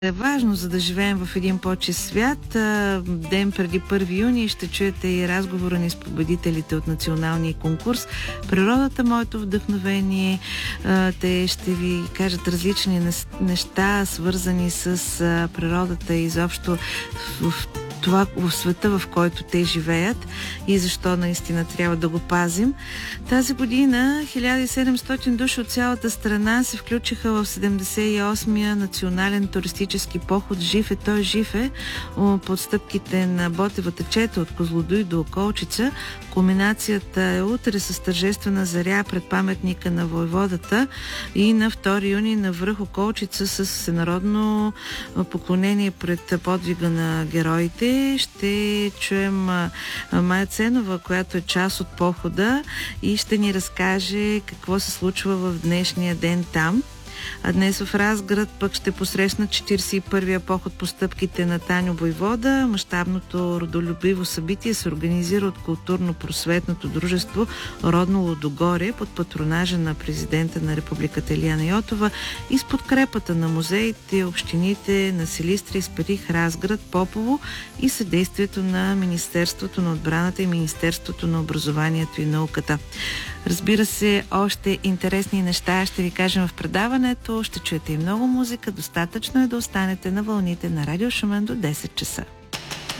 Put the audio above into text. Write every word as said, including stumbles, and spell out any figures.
Е важно, за да живеем в един по-чист свят. Ден преди първи юни ще чуете и разговора ни с победителите от националния конкурс "Природата, моето вдъхновение". Те ще ви кажат различни неща, свързани с природата и изобщо в това в света, в който те живеят и защо наистина трябва да го пазим. Тази година хиляда и седемстотин души от цялата страна се включиха в седемдесет и осмия национален туристически поход "Жив е, той жив е" под стъпките на Ботевата чета от Козлодуй до Околчица. Кулминацията е утре с тържествена заря пред паметника на войводата и на втори юни на връх Околчица с всенародно поклонение пред подвига на героите. Ще чуем Мая Ценова, която е част от похода и ще ни разкаже какво се случва в днешния ден там. А днес в Разград пък ще посрещнат четиридесет и първия поход по стъпките на Таньо Войвода. Мащабното родолюбиво събитие се организира от културно-просветното дружество "Родно Лудогорие" под патронажа на президента на републиката Илияна Йотова и с подкрепата на музеите, общините на Силистра, Исперих, Разград, Попово и съдействието на Министерството на отбраната и Министерството на образованието и науката. Разбира се, още интересни неща ще ви кажем в предаването. Ще чуете и много музика. Достатъчно е да останете на вълните на Радио Шумен до десет часа.